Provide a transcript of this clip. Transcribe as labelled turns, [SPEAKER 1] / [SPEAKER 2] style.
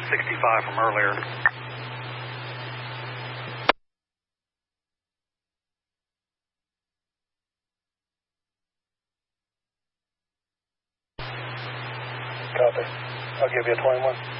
[SPEAKER 1] 65 from earlier.
[SPEAKER 2] Copy. I'll give you a 21.